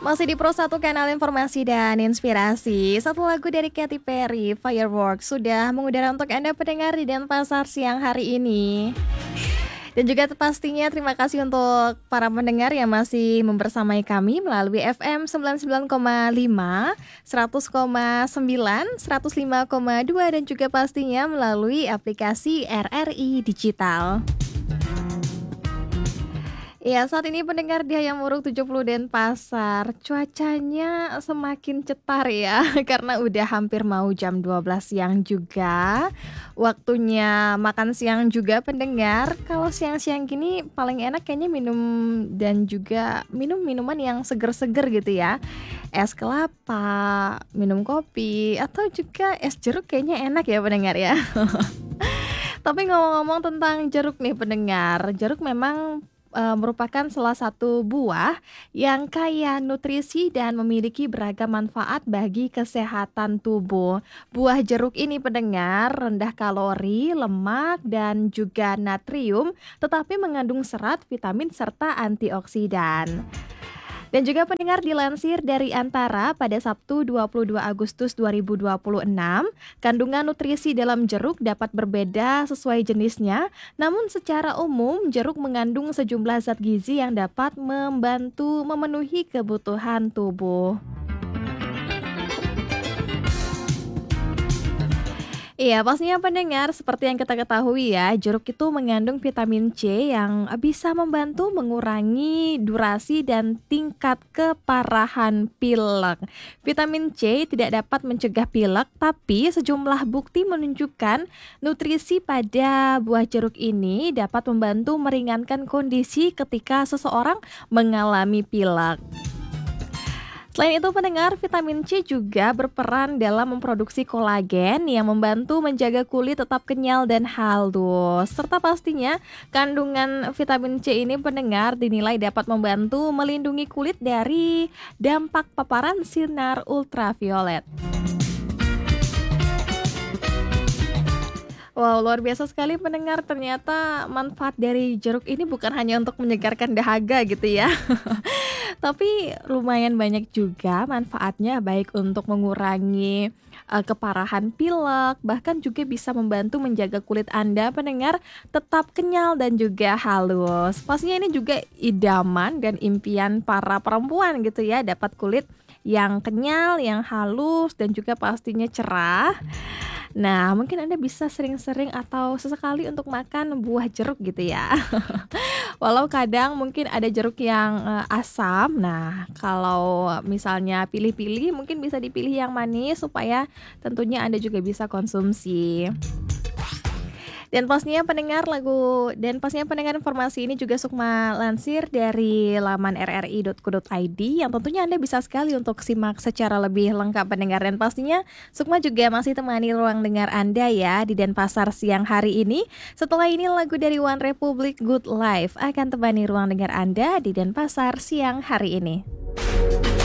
Masih di Pro 1 Kanal Informasi dan Inspirasi. Satu lagu dari Katy Perry, Fireworks, sudah mengudara untuk Anda pendengar di Denpasar siang hari ini. Dan juga pastinya terima kasih untuk para pendengar yang masih membersamai kami melalui FM 99,5, 100,9, 105,2 dan juga pastinya melalui aplikasi RRI Digital. Ya, saat ini pendengar di Hayamuruk 70 Denpasar, cuacanya semakin cetar ya, karena udah hampir mau jam 12 siang juga. Waktunya makan siang juga pendengar. Kalau siang-siang gini paling enak kayaknya minum dan juga minum minuman yang seger-seger gitu ya. Es kelapa, minum kopi, atau juga es jeruk kayaknya enak ya pendengar ya. Tapi ngomong-ngomong tentang jeruk nih pendengar, jeruk memang merupakan salah satu buah yang kaya nutrisi dan memiliki beragam manfaat bagi kesehatan tubuh. Buah jeruk ini pendengar rendah kalori, lemak, dan juga natrium, tetapi mengandung serat, vitamin, serta antioksidan. Dan juga pendengar dilansir dari Antara pada Sabtu 22 Agustus 2026, kandungan nutrisi dalam jeruk dapat berbeda sesuai jenisnya, namun secara umum jeruk mengandung sejumlah zat gizi yang dapat membantu memenuhi kebutuhan tubuh. Iya, pastinya pendengar, seperti yang kita ketahui ya, jeruk itu mengandung vitamin C yang bisa membantu mengurangi durasi dan tingkat keparahan pilek. Vitamin C tidak dapat mencegah pilek, tapi sejumlah bukti menunjukkan nutrisi pada buah jeruk ini dapat membantu meringankan kondisi ketika seseorang mengalami pilek. Selain itu pendengar, vitamin C juga berperan dalam memproduksi kolagen yang membantu menjaga kulit tetap kenyal dan halus. Serta pastinya kandungan vitamin C ini pendengar dinilai dapat membantu melindungi kulit dari dampak paparan sinar ultraviolet. Wow, luar biasa sekali pendengar, ternyata manfaat dari jeruk ini bukan hanya untuk menyegarkan dahaga gitu ya. Tapi lumayan banyak juga manfaatnya, baik untuk mengurangi keparahan pilek, bahkan juga bisa membantu menjaga kulit Anda pendengar tetap kenyal dan juga halus. Pastinya ini juga idaman dan impian para perempuan gitu ya, dapat kulit yang kenyal, yang halus dan juga pastinya cerah. Nah, mungkin Anda bisa sering-sering atau sesekali untuk makan buah jeruk gitu ya. Walau kadang mungkin ada jeruk yang asam. Nah, kalau misalnya pilih-pilih mungkin bisa dipilih yang manis supaya tentunya Anda juga bisa konsumsi. Dan pastinya pendengar informasi ini juga Sukma lansir dari laman rri.co.id yang tentunya Anda bisa sekali untuk simak secara lebih lengkap pendengar, dan pastinya Sukma juga masih temani ruang dengar Anda ya di Denpasar siang hari ini. Setelah ini lagu dari One Republic Good Life akan temani ruang dengar Anda di Denpasar siang hari ini.